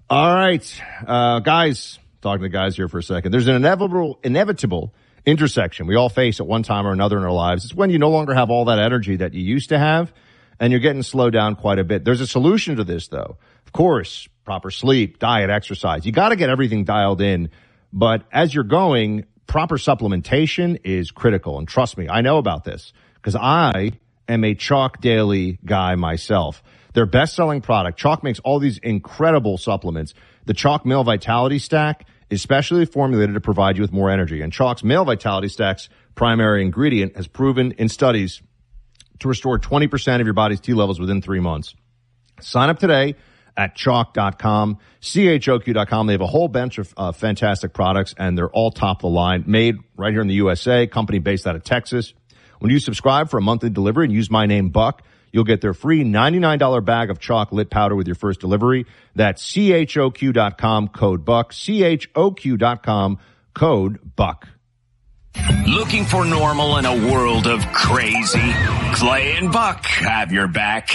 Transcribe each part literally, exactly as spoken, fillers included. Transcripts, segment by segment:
All right, uh, guys, talking to guys here for a second. There's an inevitable, inevitable intersection we all face at one time or another in our lives. It's when you no longer have all that energy that you used to have, and you're getting slowed down quite a bit. There's a solution to this, though. Of course, proper sleep, diet, exercise. You got to get everything dialed in. But as you're going, proper supplementation is critical. And trust me, I know about this because I am a Chalk Daily guy myself. Their best-selling product, Chalk makes all these incredible supplements. The Chalk Male Vitality Stack is specially formulated to provide you with more energy. And Chalk's Male Vitality Stack's primary ingredient has proven in studies to restore twenty percent of your body's T levels within three months. Sign up today at chalk dot com, C H O Q dot com. They have a whole bunch of uh, fantastic products, and they're all top of the line, made right here in the U S A, company based out of Texas. When you subscribe for a monthly delivery and use my name, Buck, you'll get their free ninety-nine dollars bag of Chalk Lit Powder with your first delivery. That's C H O Q dot com, code Buck, C H O Q dot com, code Buck. Looking for normal in a world of crazy? Clay and Buck have your back.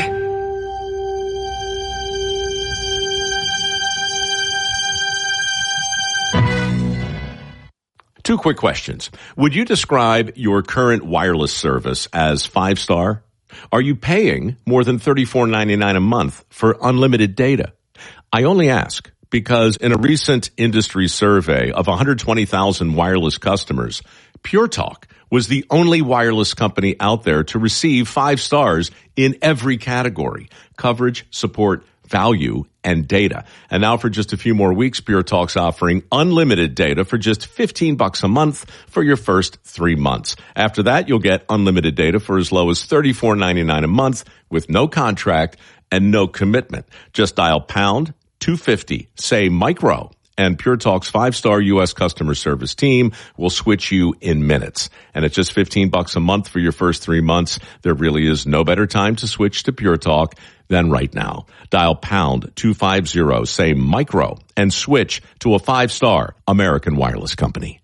Two quick questions. Would you describe your current wireless service as five-star? Are you paying more than thirty-four ninety-nine a month for unlimited data? I only ask because in a recent industry survey of one hundred twenty thousand wireless customers, Pure Talk was the only wireless company out there to receive five stars in every category: coverage, support, value, and data. And now for just a few more weeks, Pure Talk's offering unlimited data for just fifteen bucks a month for your first three months. After that, you'll get unlimited data for as low as thirty-four ninety-nine a month with no contract and no commitment. Just dial pound two fifty, say micro, and Pure Talk's five-star U S customer service team will switch you in minutes. And at just fifteen bucks a month for your first three months, there really is no better time to switch to Pure Talk than right now. Dial pound two fifty, say micro, and switch to a five-star American wireless company.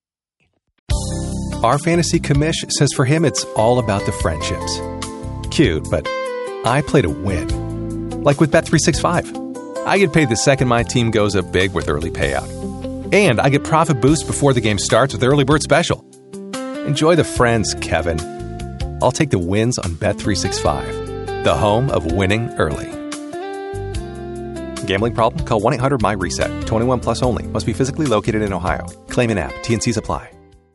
Our fantasy commish says for him it's all about the friendships. Cute, but I play to win. Like with Bet three sixty-five. I get paid the second my team goes up big with early payout. And I get profit boost before the game starts with Early Bird Special. Enjoy the friends, Kevin. I'll take the wins on Bet three sixty-five, the home of winning early. Gambling problem? Call one eight hundred my reset. twenty-one plus only. Must be physically located in Ohio. Claim in app. T and C's apply.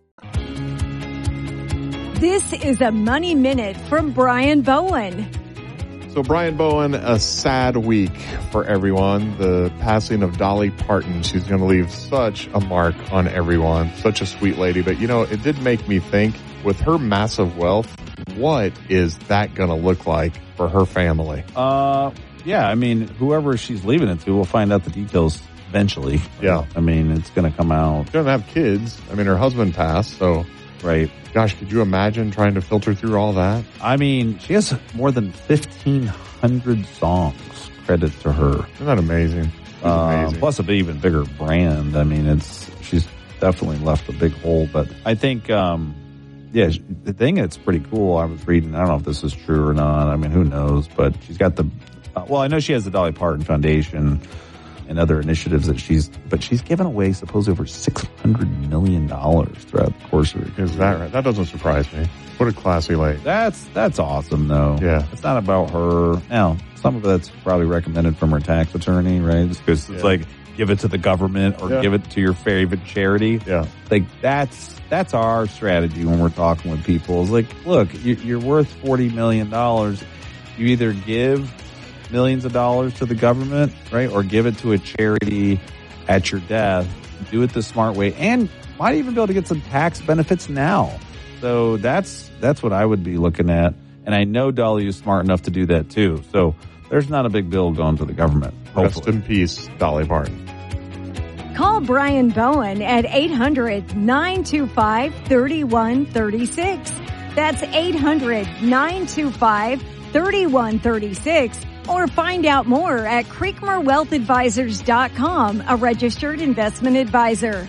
This is a Money Minute from Brian Bowen. So Brian Bowen, a sad week for everyone. The passing of Dolly Parton. She's going to leave such a mark on everyone. Such a sweet lady. But, you know, it did make me think, with her massive wealth, what is that going to look like for her family? Uh, yeah, I mean, whoever she's leaving it to, we'll find out the details eventually. Yeah. I mean, it's going to come out. She doesn't have kids. I mean, her husband passed, so. Right. Gosh, could you imagine trying to filter through all that? I mean, she has more than fifteen hundred songs. Credit to her. Isn't that amazing? Uh, amazing. Plus a even bigger brand. I mean, it's she's definitely left a big hole. But I think, um, yeah, the thing that's pretty cool, I was reading, I don't know if this is true or not. I mean, who knows? But she's got the, uh, well, I know she has the Dolly Parton Foundation and other initiatives that she's, but she's given away supposedly over six hundred million dollars throughout the course of her. Is that right? That doesn't surprise me. What a classy lady. That's, that's awesome though. Yeah. It's not about her. Now, some of that's probably recommended from her tax attorney, right? Because it's yeah. like, give it to the government or yeah. give it to your favorite charity. Yeah. Like that's, that's our strategy when we're talking with people. It's like, look, you're worth forty million dollars. You either give millions of dollars to the government, right? Or give it to a charity at your death. Do it the smart way. And might even be able to get some tax benefits now. So that's that's what I would be looking at. And I know Dolly is smart enough to do that too. So there's not a big bill going to the government. Hopefully. Rest in peace, Dolly Parton. Call Brian Bowen at eight hundred nine two five three one three six. That's eight hundred nine two five three one three six. Or find out more at Creekmore Wealth Advisors dot com, a registered investment advisor.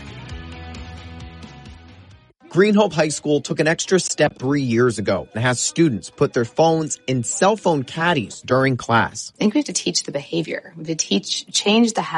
Greenhope High School took an extra step three years ago and has students put their phones in cell phone caddies during class. I think we have to teach the behavior. We have to teach, change the habit.